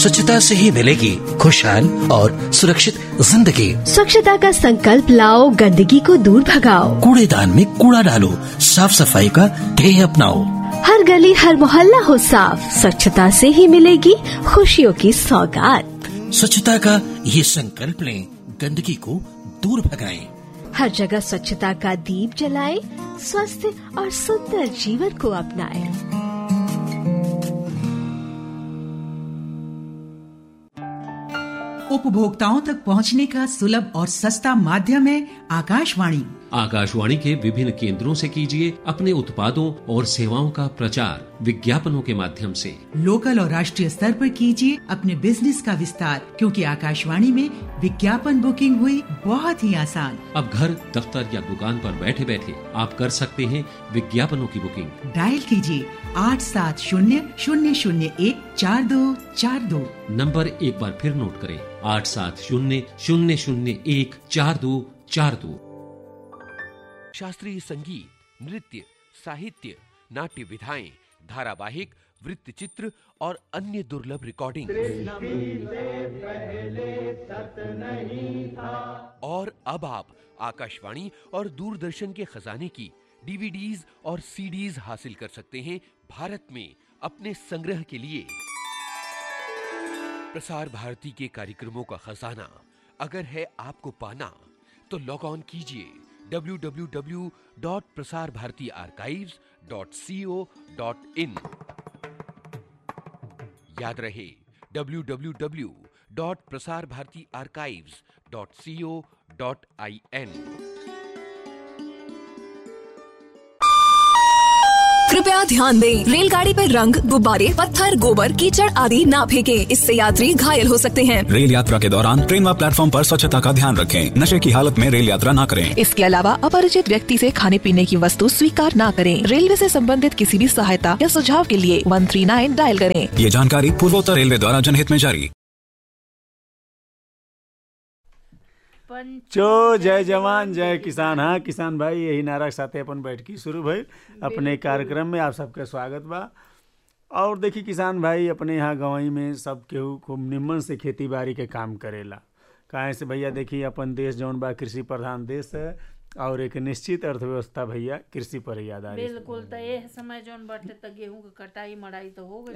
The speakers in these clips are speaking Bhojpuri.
स्वच्छता से ही मिलेगी खुशहाल और सुरक्षित जिंदगी। स्वच्छता का संकल्प लाओ, गंदगी को दूर भगाओ। कूड़ेदान में कूड़ा डालो, साफ सफाई का ध्येय अपनाओ। हर गली हर मोहल्ला हो साफ, स्वच्छता से ही मिलेगी खुशियों की सौगात। स्वच्छता का ये संकल्प लें, गंदगी को दूर भगाएं। हर जगह स्वच्छता का दीप जलाएं, स्वस्थ और सुंदर जीवन को अपनाएं। उपभोक्ताओं तक पहुंचने का सुलभ और सस्ता माध्यम है आकाशवाणी। आकाशवाणी के विभिन्न केंद्रों से कीजिए अपने उत्पादों और सेवाओं का प्रचार विज्ञापनों के माध्यम से। लोकल और राष्ट्रीय स्तर पर कीजिए अपने बिजनेस का विस्तार, क्योंकि आकाशवाणी में विज्ञापन बुकिंग हुई बहुत ही आसान। अब घर, दफ्तर या दुकान पर बैठे बैठे आप कर सकते हैं विज्ञापनों की बुकिंग। डायल कीजिए 8700014242। नंबर एक बार फिर नोट करें, 8700014242। शास्त्रीय संगीत, नृत्य, साहित्य, नाट्य विधाएं, धारावाहिक, वृत्तचित्र और अन्य दुर्लभ रिकॉर्डिंग। और अब आप आकाशवाणी और दूरदर्शन के खजाने की डीवीडीज और सीडीज हासिल कर सकते हैं भारत में अपने संग्रह के लिए। प्रसार भारती के कार्यक्रमों का खजाना अगर है आपको पाना, तो लॉग ऑन कीजिए www.prasarbharatiarchives.co.in। याद रहे www.prasarbharatiarchives.co.in। कृपया ध्यान दें, रेलगाड़ी पर रंग, गुब्बारे, पत्थर, गोबर, कीचड़ आदि ना फेंकें। इससे यात्री घायल हो सकते हैं। रेल यात्रा के दौरान ट्रेन व प्लेटफॉर्म पर स्वच्छता का ध्यान रखें। नशे की हालत में रेल यात्रा न करें। इसके अलावा अपरिचित व्यक्ति से खाने पीने की वस्तु स्वीकार न करें। रेलवे से संबंधित किसी भी सहायता या सुझाव के लिए 139 डायल करें। ये जानकारी पूर्वोत्तर रेलवे द्वारा जनहित में जारी। जो जय जवान जय किसान। हाँ किसान भाई, यही नारा के साथ अपन बैठकी शुरू भइल अपने कार्यक्रम में। आप सबके स्वागत बा। और देखिए किसान भाई, अपने यहाँ गंवई में सब केहू खूब निम्मन से खेती बाड़ी के काम करेला। काहे से भैया देखिए, अपन देश जौन बा कृषि प्रधान देश है और एक निश्चित अर्थव्यवस्था भैया कृषि पर ही आधारित। बिल्कुल। तो ये समय जौन बाटे त गेहूं के कटाई मड़ाई तो हो गई।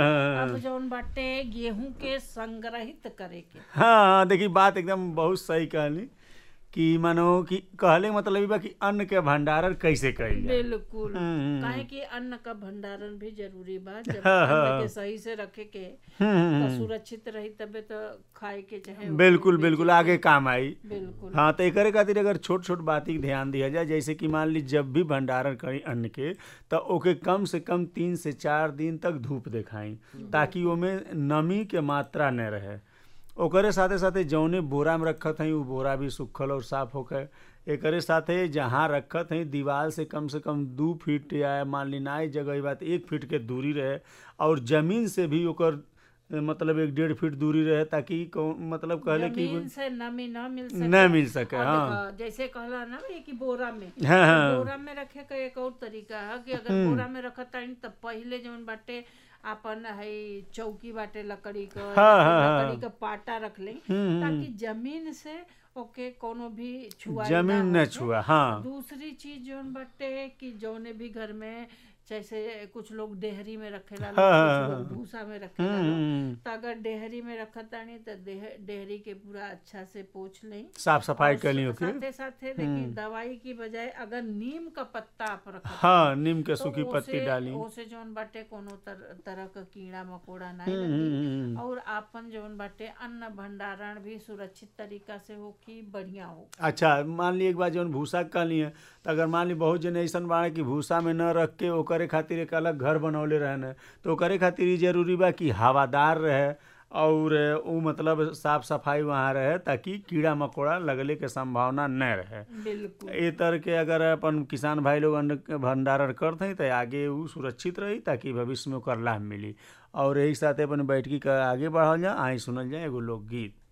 अब जौन बाटे गेहूं के संग्रहित करे के। हाँ देखिए, बात एकदम बहुत सही कहली कि मानो कि कहले मतलब ई बा कि अन्न के भंडारण कैसे करी जाए। बिल्कुल। काहे कि अन्न का भंडारण भी जरूरी बा। जब अन्न के सही से रखे के तो सुरक्षित रही, तबे तो खाए के चाहे। बिल्कुल बिल्कुल आगे काम आई। बिल्कुल। हाँ तो एकरे खातिर अगर छोट छोट बात की ध्यान दिया जाए, जैसे कि मान ली जब भी भंडारण करी अन्न के, तो ओके कम से कम 3 से 4 दिन तक धूप दिखाई, ताकि ओमे नमी के मात्रा न रहे। ओकरे साथे साथे जौने बोरा में रखत हैं वो बोरा भी सूखल और साफ होकर। एकरे साथे जहाँ रखत हैं दीवार से कम 2 फीट या मान ली नाई जगह बात 1 फीट के दूरी रहे, और जमीन से भी ओकर मतलब 1-1.5 फीट दूरी रहे, ताकि मतलब कहले कि जमीन से नमी न मिल सके। हाँ जैसे कहला ना कि बोरा में। हाँ। बोरा में रखे का एक और तरीका है कि अगर बोरा में रखत तानी तब पहले जौन बाटे अपन है चौकी बाटे लकड़ी का, लकड़ी का पाटा रख ले, ताकि जमीन से ओके कोनो भी छुआ जमीन न छुआ। हाँ। दूसरी चीज जौन बाटे कि जौने भी घर में जैसे कुछ लोग डेहरी में रखेला, कुछ लोग भूसा में रखेला। तो अगर डेहरी में रखत तानी तो डेहरी के पूरा अच्छा से पोंछ लें, साफ सफाई कर ली। साथे साथे देखिए दवाई की बजाय अगर नीम का पत्ता आप रखत, हाँ नीम के सूखी पत्ती डाली, ओसे जौन बाटे कोनो तरह का कीड़ा मकोड़ा नहीं लगी, और आपन जौन बाटे अन्न भंडारण भी सुरक्षित तरीका से हो कि बढ़िया हो। अच्छा मान ली एक बार जौन भूसा कर ली है, तो अगर मान ली बहुत जन ऐसा बाड़े कि भूसा में न रख के ओकरे खातिर एक अलग घर बनौले रहने, तो ओकरे खातिर ये जरूरी बा कि हवादार रहे और वो मतलब साफ सफाई वहाँ रहे, ताकि कीड़ा मकोड़ा लगले के संभावना न रहे। बिल्कुल। ये तरह के अगर अपन किसान भाई लोग अन्न भंडारण करते हैं तो आगे वो सुरक्षित रही, ताकि भविष्य में ओकर लाभ मिली। और यही साथ अपन बैठकी का आगे बढ़ल जाए। आई सुनल जाए एगो लोकगीत।